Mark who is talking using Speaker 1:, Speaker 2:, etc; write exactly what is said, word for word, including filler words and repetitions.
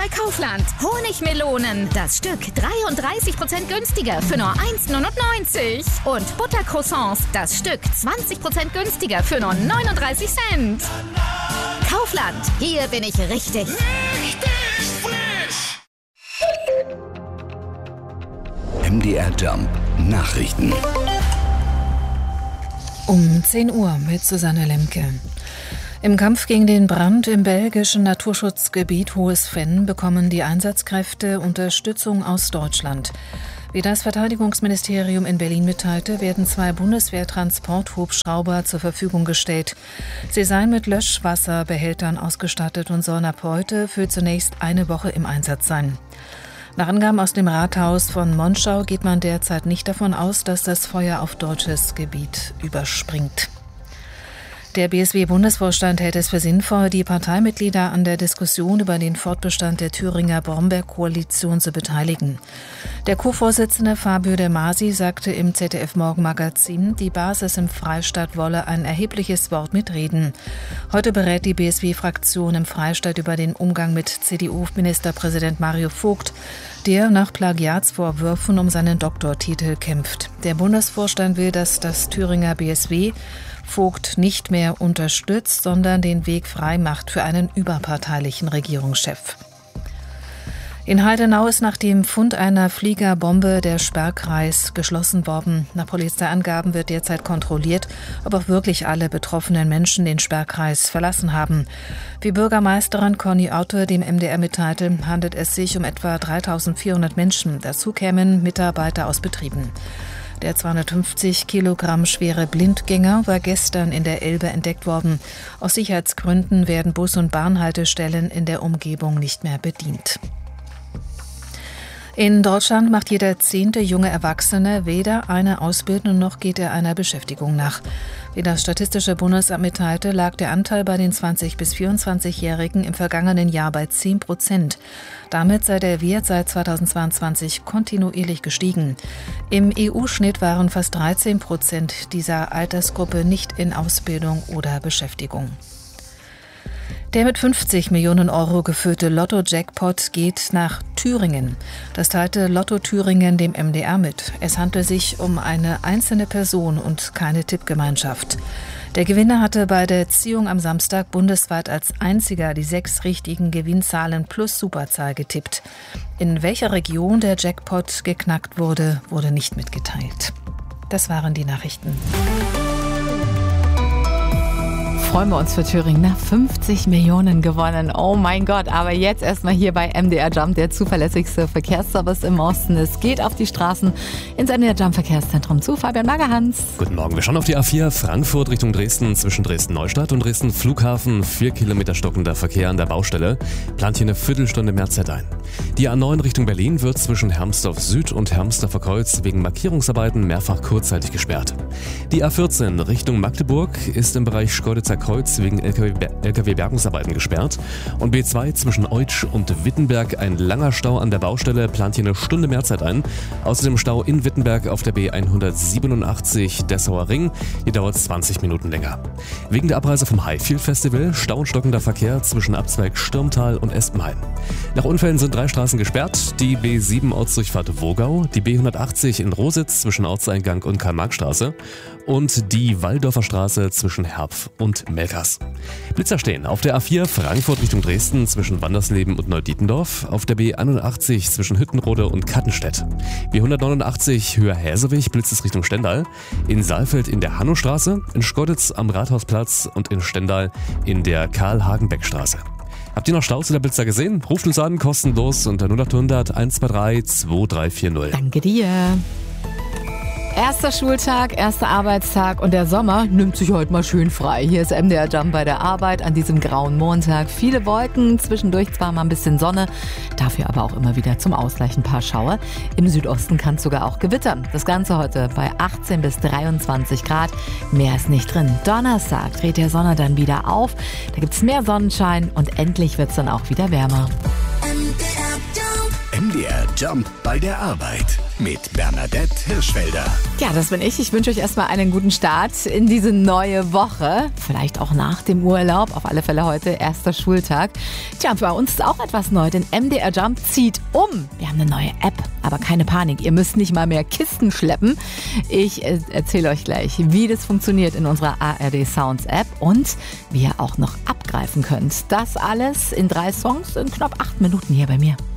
Speaker 1: bei Kaufland. Honigmelonen, das Stück dreiunddreißig Prozent günstiger für nur eins Komma neunundneunzig. Und Buttercroissants, das Stück zwanzig Prozent günstiger für nur neununddreißig Cent. Kaufland, hier bin ich richtig.
Speaker 2: Richtig frisch!
Speaker 3: M D R Jump Nachrichten.
Speaker 4: Um zehn Uhr mit Susanne Lemke. Im Kampf gegen den Brand im belgischen Naturschutzgebiet Hohes Venn bekommen die Einsatzkräfte Unterstützung aus Deutschland. Wie das Verteidigungsministerium in Berlin mitteilte, werden zwei Bundeswehr-Transporthubschrauber zur Verfügung gestellt. Sie seien mit Löschwasserbehältern ausgestattet und sollen ab heute für zunächst eine Woche im Einsatz sein. Nach Angaben aus dem Rathaus von Monschau geht man derzeit nicht davon aus, dass das Feuer auf deutsches Gebiet überspringt. Der B S W-Bundesvorstand hält es für sinnvoll, die Parteimitglieder an der Diskussion über den Fortbestand der Thüringer Brombeerkoalition zu beteiligen. Der Co-Vorsitzende Fabio De Masi sagte im Z D F-Morgenmagazin, die Basis im Freistaat wolle ein erhebliches Wort mitreden. Heute berät die B S W-Fraktion im Freistaat über den Umgang mit C D U-Ministerpräsident Mario Vogt, der nach Plagiatsvorwürfen um seinen Doktortitel kämpft. Der Bundesvorstand will, dass das Thüringer B S W Vogt nicht mehr unterstützt, sondern den Weg frei macht für einen überparteilichen Regierungschef. In Heidenau ist nach dem Fund einer Fliegerbombe der Sperrkreis geschlossen worden. Nach Polizeiangaben wird derzeit kontrolliert, ob auch wirklich alle betroffenen Menschen den Sperrkreis verlassen haben. Wie Bürgermeisterin Conny Otte dem M D R mitteilte, handelt es sich um etwa dreitausendvierhundert Menschen. Dazu kämen Mitarbeiter aus Betrieben. Der zweihundertfünfzig Kilogramm schwere Blindgänger war gestern in der Elbe entdeckt worden. Aus Sicherheitsgründen werden Bus- und Bahnhaltestellen in der Umgebung nicht mehr bedient. In Deutschland macht jeder zehnte junge Erwachsene weder eine Ausbildung noch geht er einer Beschäftigung nach. Wie das Statistische Bundesamt mitteilte, lag der Anteil bei den zwanzig- bis vierundzwanzigjährigen im vergangenen Jahr bei zehn Prozent. Damit sei der Wert seit zweitausendzweiundzwanzig kontinuierlich gestiegen. Im E U-Schnitt waren fast dreizehn Prozent dieser Altersgruppe nicht in Ausbildung oder Beschäftigung. Der mit fünfzig Millionen Euro gefüllte Lotto-Jackpot geht nach Thüringen. Das teilte Lotto Thüringen dem M D R mit. Es handelt sich um eine einzelne Person und keine Tippgemeinschaft. Der Gewinner hatte bei der Ziehung am Samstag bundesweit als einziger die sechs richtigen Gewinnzahlen plus Superzahl getippt. In welcher Region der Jackpot geknackt wurde, wurde nicht mitgeteilt. Das waren die Nachrichten.
Speaker 5: Freuen wir uns für Thüringen. Na, fünfzig Millionen gewonnen. Oh mein Gott. Aber jetzt erstmal hier bei M D R Jump, der zuverlässigste Verkehrsservice im Osten. Es geht auf die Straßen ins M D R Jump Verkehrszentrum zu. Fabian Magerhans.
Speaker 6: Guten Morgen. Wir schauen auf die A vier Frankfurt Richtung Dresden zwischen Dresden-Neustadt und Dresden-Flughafen. Vier Kilometer stockender Verkehr an der Baustelle. Plant hier eine Viertelstunde mehr Zeit ein. Die A neun Richtung Berlin wird zwischen Hermsdorf Süd und Hermsdorfer Kreuz wegen Markierungsarbeiten mehrfach kurzzeitig gesperrt. Die A vierzehn Richtung Magdeburg ist im Bereich Schkeuditzer Kreuz wegen L K W-Bergungsarbeiten gesperrt. Und B zwei zwischen Eutsch und Wittenberg ein langer Stau an der Baustelle, plant hier eine Stunde mehr Zeit ein. Außerdem Stau in Wittenberg auf der B hundertsiebenundachtzig Dessauer Ring. Hier dauert es zwanzig Minuten länger. Wegen der Abreise vom Highfield Festival Stau und stockender Verkehr zwischen Abzweig Stürmtal und Espenhain. Nach Unfällen sind drei Straßen gesperrt. Die B sieben Ortsdurchfahrt Wogau, die B hundertachtzig in Rositz zwischen Ortseingang und Karl-Marx-Straße und die Walldorfer Straße zwischen Herpf und Melkers. Blitzer stehen auf der A vier Frankfurt Richtung Dresden zwischen Wandersleben und Neudietendorf, auf der B einundachtzig zwischen Hüttenrode und Kattenstedt. B hundertneunundachtzig Höher Häsewig blitzt es Richtung Stendal, in Saalfeld in der Hannostraße, in Schkeuditz am Rathausplatz und in Stendal in der Karl-Hagenbeck-Straße. Habt ihr noch Staus oder Blitzer gesehen? Ruft uns an, kostenlos unter null acht hundert eins zwei drei zwei drei vier null.
Speaker 5: Danke dir. Erster Schultag, erster Arbeitstag und der Sommer nimmt sich heute mal schön frei. Hier ist M D R Jump bei der Arbeit an diesem grauen Montag. Viele Wolken, zwischendurch zwar mal ein bisschen Sonne, dafür aber auch immer wieder zum Ausgleich ein paar Schauer. Im Südosten kann es sogar auch gewittern. Das Ganze heute bei achtzehn bis dreiundzwanzig Grad. Mehr ist nicht drin. Donnerstag dreht der Sonne dann wieder auf. Da gibt es mehr Sonnenschein und endlich wird es dann auch wieder wärmer.
Speaker 3: M D R Jump bei der Arbeit mit Bernadette Hirschfelder.
Speaker 5: Ja, das bin ich. Ich wünsche euch erstmal einen guten Start in diese neue Woche. Vielleicht auch nach dem Urlaub. Auf alle Fälle heute erster Schultag. Tja, bei uns ist auch etwas neu, denn M D R Jump zieht um. Wir haben eine neue App, aber keine Panik. Ihr müsst nicht mal mehr Kisten schleppen. Ich äh, erzähle euch gleich, wie das funktioniert in unserer A R D Sounds App und wie ihr auch noch abgreifen könnt. Das alles in drei Songs in knapp acht Minuten hier bei mir.